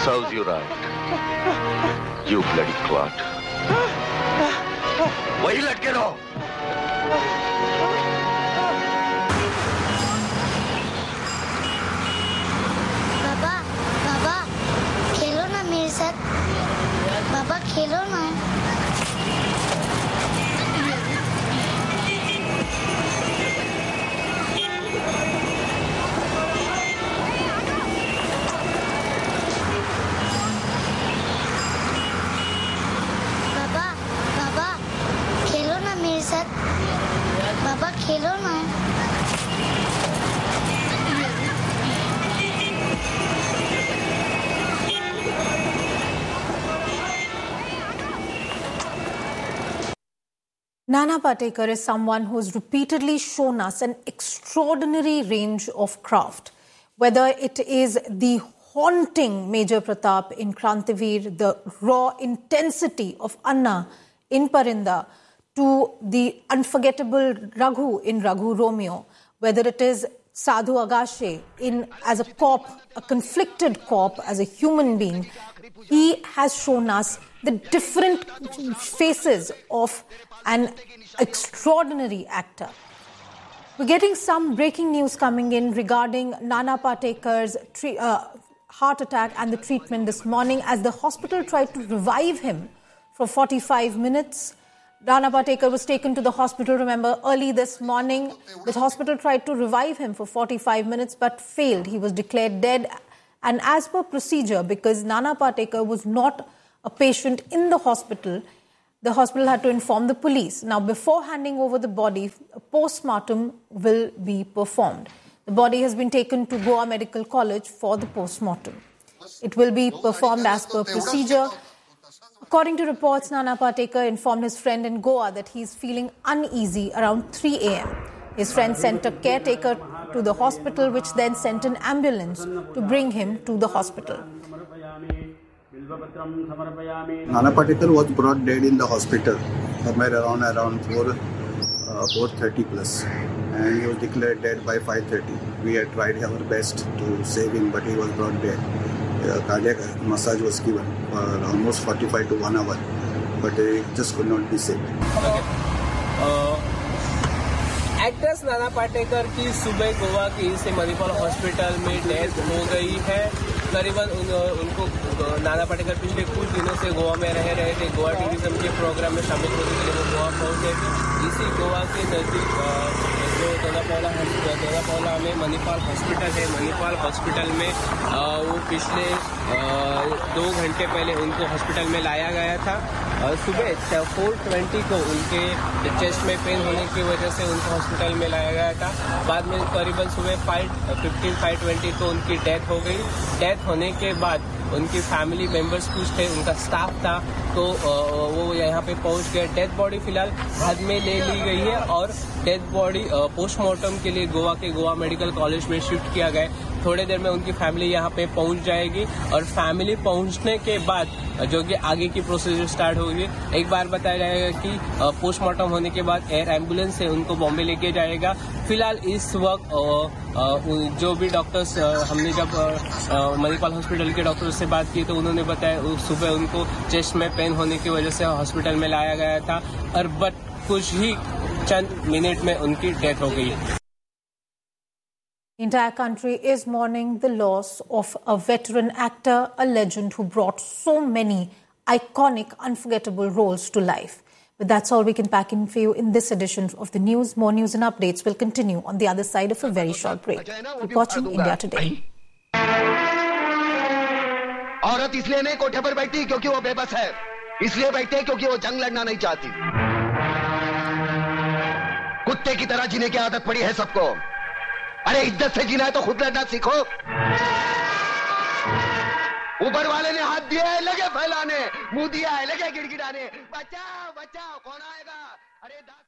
Serves you right. You bloody clot. वही लटके रहो. बाबा खेलो ना मेरे साथ. बाबा खेलो ना. बाबा खेलो ना. Nana Patekar is someone who has repeatedly shown us an extraordinary range of craft. Whether it is the haunting Major Pratap in Krantivir, the raw intensity of Anna in Parinda, to the unforgettable Raghu in Raghu Romeo, whether it is Sadhu Agashe as a cop, a conflicted cop, as a human being, he has shown us the different faces of an extraordinary actor. We're getting some breaking news coming in regarding Nana Patekar's heart attack and the treatment this morning as the hospital tried to revive him for 45 minutes. Nana Patekar was taken to the hospital, remember, early this morning. The hospital tried to revive him for 45 minutes but failed. He was declared dead. And as per procedure, because Nana Patekar was not a patient in the hospital had to inform the police. Now, before handing over the body, a postmortem will be performed. The body has been taken to Goa Medical College for the postmortem. It will be performed as per procedure. According to reports, Nana Patekar informed his friend in Goa that he is feeling uneasy around 3 a.m. His friend sent a caretaker to the hospital, which then sent an ambulance to bring him to the hospital. Nana Patekar was brought dead in the hospital somewhere around 4:30 plus, and he was declared dead by 5:30. We had tried our best to save him, but he was brought dead. Cardiac massage was given for almost 45 to 1 hour, but he just could not be saved. Actress Nana Patekar की सुबह गोवा के से Manipal hospital में death हो गई है. करीबन उनको नाना पाटेकर पिछले कुछ दिनों से गोवा में रह रहे थे. गोवा टूरिज्म के प्रोग्राम में शामिल होने के लिए वो गोवा पहुंचे थे. इसी गोवा के नजदीक जो दोनापावला में मणिपाल हॉस्पिटल है. मणिपाल हॉस्पिटल में वो पिछले 2 घंटे पहले उनको हॉस्पिटल में लाया गया था. सुबह 4:20 को उनके चेस्ट में पेन होने की वजह से उनको हॉस्पिटल में लाया गया था. बाद में करीबन सुबह 5:20 को उनकी डेथ हो गई. डेथ होने के बाद उनकी फैमिली मेंबर्स कुछ थे, उनका स्टाफ था, तो वो यहाँ पे पहुंच गए. डेथ बॉडी फिलहाल बाद में ले ली गई है और डेथ बॉडी पोस्टमार्टम के लिए गोवा के गोवा मेडिकल कॉलेज में शिफ्ट किया गया. थोड़ी देर में उनकी फैमिली यहाँ पे पहुंच जाएगी और फैमिली पहुंचने के बाद जो कि आगे की प्रोसीजर स्टार्ट होगी. एक बार बताया जाएगा कि पोस्टमार्टम होने के बाद एयर एम्बुलेंस से उनको बॉम्बे लेके जाएगा. फिलहाल इस वक्त जो भी डॉक्टर्स हमने जब मणिपाल हॉस्पिटल के डॉक्टर से बात की तो उन्होंने बताया सुबह उनको चेस्ट में पेन होने की वजह से हॉस्पिटल में लाया गया था और बट कुछ ही चंद मिनट में उनकी डेथ हो गई. The entire country is mourning the loss of a veteran actor, a legend who brought so many iconic, unforgettable roles to life. But that's all we can pack in for you in this edition of the news. More news and updates will continue on the other side of a very short break. Keep watching India Today. औरत इसलिए नहीं कोठे पर बैठती क्योंकि वो बेबस है. इसलिए बैठती है क्योंकि वो जंग लड़ना नहीं चाहती. कुत्ते की तरह जीने की आदत पड़ी है सबको. अरे इज्जत से जीना है तो खुद लड़ना सीखो. ऊपर वाले ने हाथ दिया है लगे फैलाने, मुंह दिया है लगे गिड़गिड़ाने. बचाओ बचाओ कौन आएगा. अरे